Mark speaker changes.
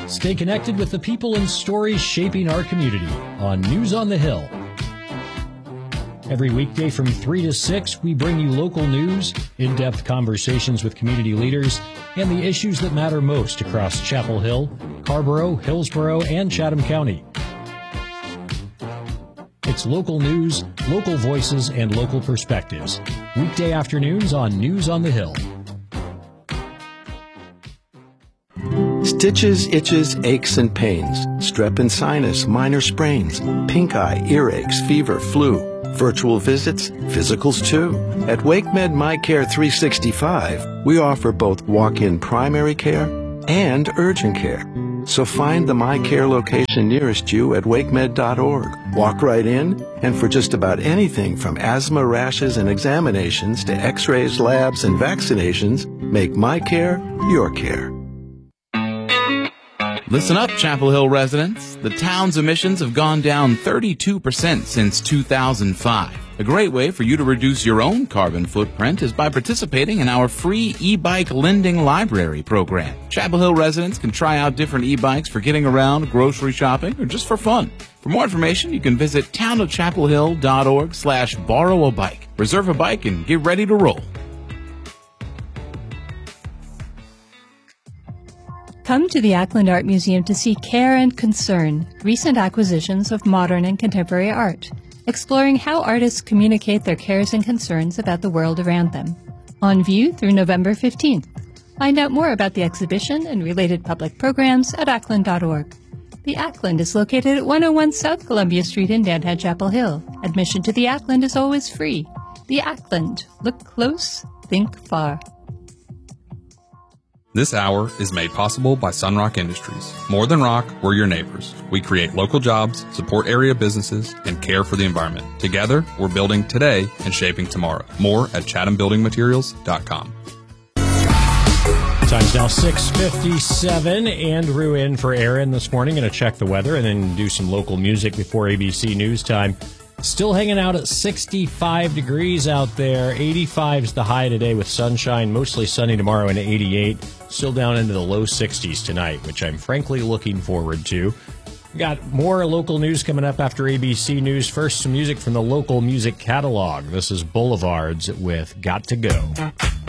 Speaker 1: Stay connected with the people and stories shaping our community on News on the Hill. Every weekday from 3 to 6, we bring you local news, in-depth conversations with community leaders, and the issues that matter most across Chapel Hill, Carrboro, Hillsborough, and Chatham County. It's local news, local voices, and local perspectives. Weekday afternoons on News on the Hill.
Speaker 2: Stitches, itches, aches, and pains, strep and sinus, minor sprains, pink eye, earaches, fever, flu, virtual visits, physicals too. At WakeMed MyCare 365, we offer both walk-in primary care and urgent care. So find the MyCare location nearest you at wakemed.org. Walk right in, and for just about anything from asthma, rashes, and examinations to x-rays, labs, and vaccinations, make MyCare your care.
Speaker 3: Listen up, Chapel Hill residents. The town's emissions have gone down 32% since 2005. A great way for you to reduce your own carbon footprint is by participating in our free e-bike lending library program. Chapel Hill residents can try out different e-bikes for getting around, grocery shopping, or just for fun. For more information, you can visit townofchapelhill.org/borrow-a-bike. Reserve a bike and get ready to roll.
Speaker 4: Come to the Ackland Art Museum to see Care and Concern, recent acquisitions of modern and contemporary art, exploring how artists communicate their cares and concerns about the world around them. On view through November 15th. Find out more about the exhibition and related public programs at ackland.org. The Ackland is located at 101 South Columbia Street in downtown Chapel Hill. Admission to the Ackland is always free. The Ackland. Look close, think far.
Speaker 5: This hour is made possible by Sunrock Industries. More than rock, we're your neighbors. We create local jobs, support area businesses, and care for the environment. Together, we're building today and shaping tomorrow. More at chathambuildingmaterials.com.
Speaker 1: Time's now 6:57. Andrew in for Aaron this morning. Going to check the weather and then do some local music before ABC News Time. Still hanging out at 65 degrees out there. 85 is the high today with sunshine, mostly sunny tomorrow and 88. Still down into the low 60s tonight, which I'm frankly looking forward to. We got more local news coming up after ABC News. First, some music from the local music catalog. This is Boulevards with Got to Go.